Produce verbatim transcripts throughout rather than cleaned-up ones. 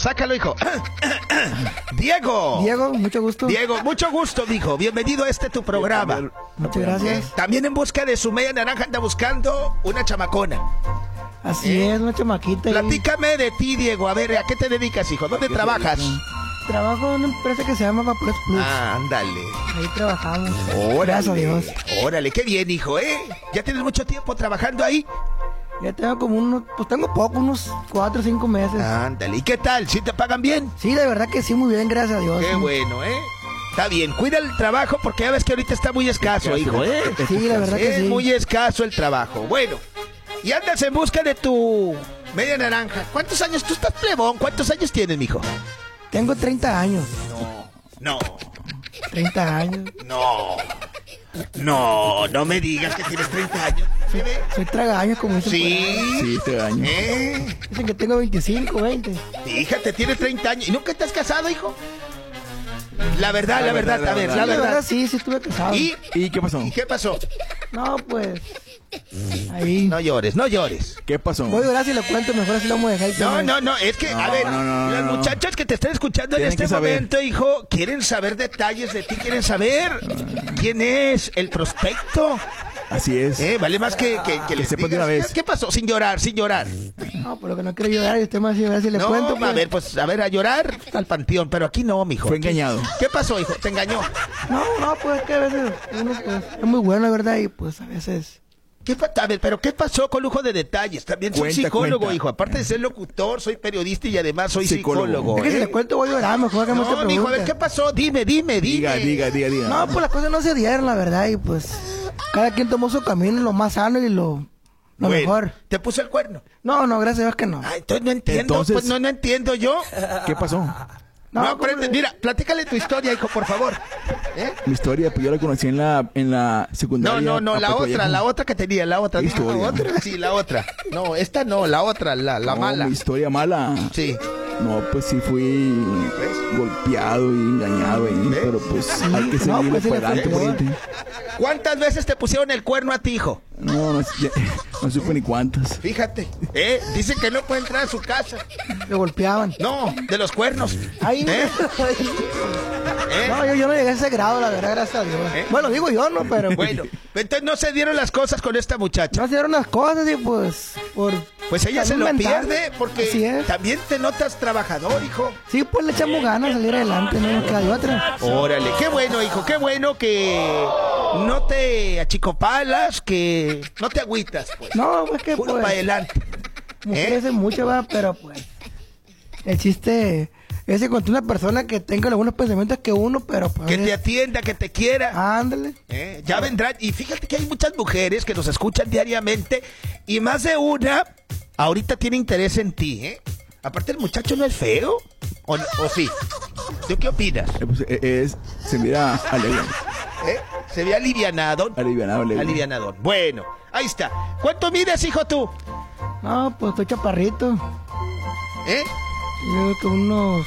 sácalo, hijo. Diego. Diego, mucho gusto. Diego, mucho gusto, hijo. Bienvenido a este tu programa. Muchas gracias. También en busca de su media naranja anda buscando una chamacona. Así ¿Eh? es, una chamaquita. Platícame de ti, Diego. A ver, ¿a qué te dedicas, hijo? ¿Dónde trabajas? Trabajo en una empresa que se llama Vapores Plus. Ah, ándale. Ahí trabajamos. Órale. Gracias a Dios. Órale, qué bien, hijo, ¿eh? ¿Ya tienes mucho tiempo trabajando ahí? Ya tengo como unos, pues tengo poco, unos cuatro o cinco meses. Ándale. ¿Y qué tal? ¿Sí te pagan bien? Sí, de verdad que sí, muy bien, gracias a Dios. Qué sí. bueno, ¿eh? Está bien, cuida el trabajo porque ya ves que ahorita está muy escaso, hijo, ¿eh? Sí, la verdad que Es sí. muy escaso el trabajo. Bueno, y andas en busca de tu media naranja. ¿Cuántos años? Tú estás plebón. ¿Cuántos años tienes, mijo? Tengo treinta años. No, treinta años. no, no, no me digas que tienes treinta años. bebé. Soy tragaños, como dicen. Sí, Sí, este año. ¿eh? por ahí. Dicen que tengo veinticinco, veinte. Fíjate, tienes treinta años. ¿Y nunca te has casado, hijo? La verdad, la, La verdad, verdad, a ver, la la La verdad. verdad, sí, sí estuve casado. ¿Y, ¿Y qué pasó? ¿Y qué pasó? No, pues... Ahí... No llores, no llores. ¿Qué pasó? Voy a llorar si le cuento, mejor así lo vamos a dejar. el No, tema. no, no, es que, a No, ver, no, no, no, las no. muchachas que te están escuchando en Tienen este que saber. momento, hijo, quieren saber detalles de ti, quieren saber quién es el prospecto. Así es. Eh, vale más que, que, que les sepas de digas, una vez. ¿qué pasó? Sin llorar, sin llorar. No, por lo que no quiero llorar y usted me va a decir, a ver si le No, cuento. a pues. ver, pues, a ver, a llorar al panteón, pero aquí no, mijo. Fue Aquí- engañado. ¿Qué pasó, hijo? ¿Te engañó? No, no, pues es que a veces uno pues, es muy bueno, la verdad, y pues a veces... ¿Qué pa- a ver, pero ¿qué pasó con lujo de detalles? También soy Cuenta, psicólogo, cuenta. hijo. Aparte de ser locutor, soy periodista y además soy psicólogo. Psicólogo. Es que si ¿eh? le cuento voy a llorar, mejor que me No, mijo, a ver, ¿qué pasó? Dime, dime, dime. Diga, diga, diga, diga. No, pues las cosas no se dieron, la verdad, y pues cada quien tomó su camino, lo más sano y lo, lo Bueno, mejor. ¿te puso el cuerno? No, no, gracias a Dios que no. Ah, entonces no entiendo, Entonces- pues no, no entiendo yo. ¿Qué pasó? No, No, aprende, ¿cómo? mira, platícale tu historia, hijo, por favor. ¿Eh? Mi historia, pues yo la conocí en la, en la No, secundaria. no, no, la Paco otra, Viejo. la otra que tenía, la otra. ¿Qué Dime, historia? ¿La otra? Sí, la otra. No, esta no, la otra, la, la No, mala. Mi historia mala. Sí. No, pues sí fui golpeado y engañado, ahí, ¿Ves? pero pues hay que No, seguirle pues sí le para adelante, fue peor. pariente. ¿Cuántas veces te pusieron el cuerno a ti, hijo? No, no, ya- no supe ni cuántas. Fíjate, ¿eh? Dicen que no puede entrar a su casa. Me golpeaban. No, de los cuernos. Ahí, ¿Eh? ¿Eh? No, yo, yo no llegué a ese grado, la verdad, gracias a Dios. ¿Eh? Bueno, digo yo, no, pero... Bueno, entonces no se dieron las cosas con esta muchacha. No se dieron las cosas y pues... Por Pues ella se salud lo mental. pierde porque Así es. también te notas trabajador, hijo. Sí, pues le echamos ganas a salir adelante, no nos queda de otra. Órale, qué bueno, hijo, qué bueno que no te achicopalas, que no te agüitas, pues. No, pues que Puro pues... para adelante. Mujeres ¿Eh? es mucho, va, pero pues... El chiste es encontrar una persona que tenga algunos pensamientos que uno, pero pues... Que te atienda, que te quiera. Ándale. ¿Eh? Ya vendrán. Y fíjate que hay muchas mujeres que nos escuchan diariamente y más de una ahorita tiene interés en ti, ¿eh? Aparte el muchacho no es feo. ¿O, o sí? ¿Tú qué opinas? Eh, pues, eh, es, se mira alegre, ¿Eh? Se ve alivianado. alivianado, alegre. Alivianador. Bueno, ahí está. ¿Cuánto mides, hijo, tú? No, pues estoy chaparrito. ¿Eh? Yo creo que unos...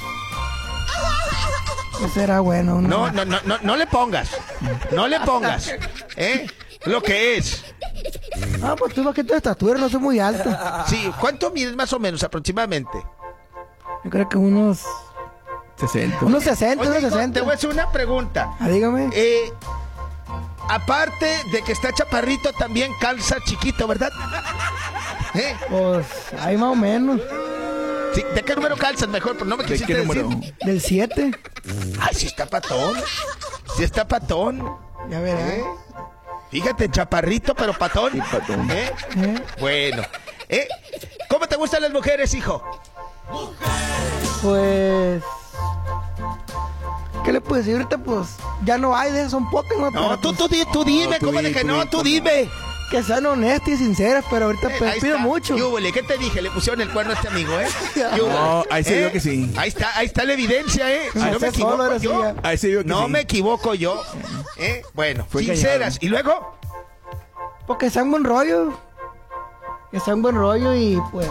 ¿Qué será bueno? Unos... No, no, no, no, no le pongas. No le pongas. ¿Eh? Lo que es. No, pues estoy bajito de estatura, no soy muy alto. Sí, ¿cuánto mides más o menos aproximadamente? Yo creo que unos... sesenta. Unos sesenta, Oye, unos hijo, sesenta. te voy a hacer una pregunta. Ah, dígame. Eh, aparte de que está chaparrito, también calza chiquito, ¿verdad? ¿Eh? Pues ahí más o menos. Sí, ¿de qué número calzas mejor? Pero no me ¿De quisiste qué decir. número? Del siete. Ay, sí está patón. Sí está patón. Ya verás. ¿Eh? Fíjate, chaparrito, pero patón. Sí, patón. ¿Eh? ¿Eh? Bueno. ¿Eh? ¿Cómo te gustan las mujeres, hijo? Pues... ¿Qué le puedo decir ahorita? Pues ya no hay de esas, son pocas, ¿no? No, Pero, tú, pues, tú, di- tú dime, No, tú ¿cómo di, de que tú no? di, Tú tú dime. que sean honestas y sinceras, pero ahorita Eh, pues, ahí pido está. mucho. ¿Qué hubo, le? ¿Qué te dije? Le pusieron el cuerno a este amigo, ¿eh? ¿Qué hubo? No, ahí se vio que sí. Ahí está, ahí está la evidencia, ¿eh? Si Me no me sé solo, equivoco ahora sí yo. ya. Ahí se vio que No sí. me equivoco yo. ¿Eh? Bueno, Fue sinceras. engañado. ¿Y luego? Porque sean buen rollo. Que sean buen rollo y pues...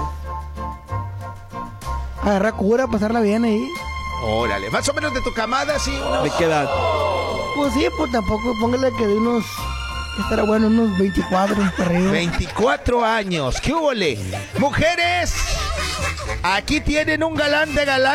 Agarrar cura, pasarla bien ahí. Órale, más o menos de tu camada, sí. unos- ¿De qué edad? Pues sí, pues tampoco póngale que de unos... Que estará bueno, unos veinticuatro para arriba. veinticuatro años. ¿Qué hubo, le? Mujeres, aquí tienen un galán de galán.